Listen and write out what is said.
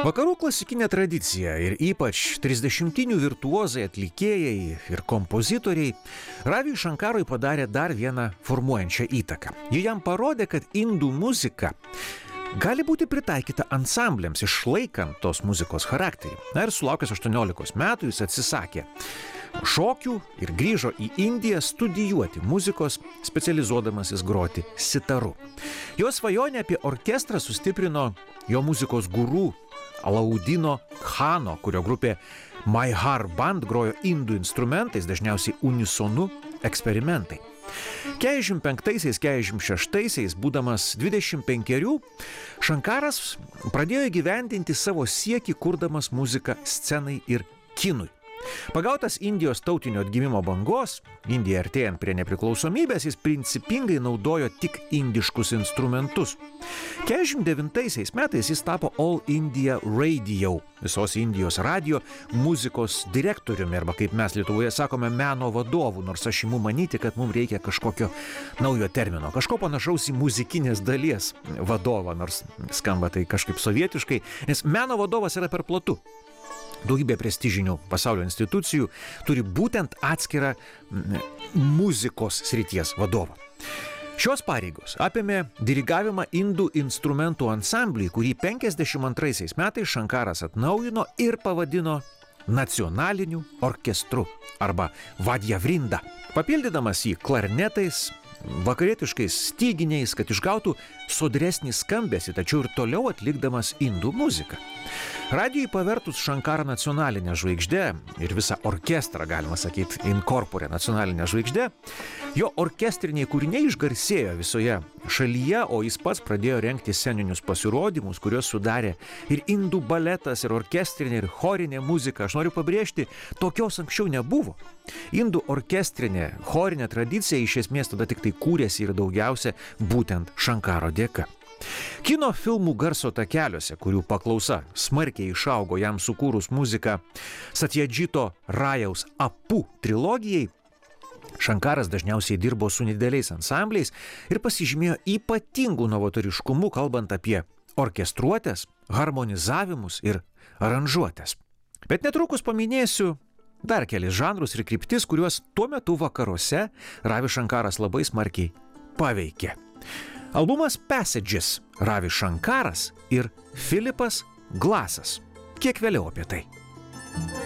Vakarų klasikinė tradicija ir ypač 30-inių virtuozai, atlikėjai ir kompozitoriai Raviui Šankarui padarė dar vieną formuojančią įtaką. Ji jam parodė, kad indų muzika gali būti pritaikyta ansambliams, išlaikant tos muzikos charakterį. Na ir sulaukęs 18 metų jis atsisakė šokių ir grįžo į Indiją studijuoti muzikos, specializuodamasis groti sitaru. Jo svajonę apie orkestrą sustiprino jo muzikos guru Alaudino Khano, kurio grupė Maihar Band grojo indų instrumentais, dažniausiai unisonu eksperimentai. 45-46, būdamas 25, Šankaras pradėjo įgyvendinti savo siekį, kurdamas muziką scenai ir kinui. Pagautas Indijos tautinio atgimimo bangos, Indijai artėjant prie nepriklausomybės, jis principingai naudojo tik indiškus instrumentus. 49 metais jis tapo All India Radio, visos Indijos radio muzikos direktoriumi, arba kaip mes Lietuvoje sakome, meno vadovu, nors aš imu manyti, kad mums reikia kažkokio naujo termino, kažko panašaus į muzikinės dalies vadovą, nors skamba tai kažkaip sovietiškai, nes meno vadovas yra per platu. Daugybė prestižinių pasaulio institucijų turi būtent atskirą muzikos srities vadovą. Šios pareigos apėmė dirigavimą indų instrumentų ansambliui, kurį 52 metais Šankaras atnaujino ir pavadino nacionaliniu orkestru arba Vadjavrinda, papildydamas jį klarnetais, vakarietiškais styginiais, kad išgautų sodresnį skambesį, tačiau ir toliau atlikdamas indų muziką. Radijui pavertus Šankarą nacionalinę žvaigždę ir visą orkestrą, galima sakyti, inkorporė nacionalinę žvaigždę, jo orkestriniai kūriniai išgarsėjo visoje šalyje, o jis pats pradėjo rengti sceninius pasirodymus, kuriuos sudarė ir indų baletas, ir orkestrinė, ir chorinė muzika. Aš noriu pabrėžti, tokios anksčiau nebuvo. Indų orkestrinė, chorinė tradicija iš esmės tada tik tai kūrėsi ir daugiausia būtent Šankaro dėka. Kino filmų garso takeliuose, kurių paklausa smarkiai išaugo jam sukūrus muziką Satyadžito Rajaus Apu trilogijai, Šankaras dažniausiai dirbo su nedideliais ansambliais ir pasižymėjo ypatingų novatoriškumu, kalbant apie orkestruotės, harmonizavimus ir aranžuotės. Bet netrukus paminėsiu dar kelis žanrus ir kryptis, kuriuos tuo metu vakaruose Ravis Šankaras labai smarkiai paveikė. Albumas Passages, Ravis Šankaras ir Filipas Glasas. Kiek vėliau apie tai.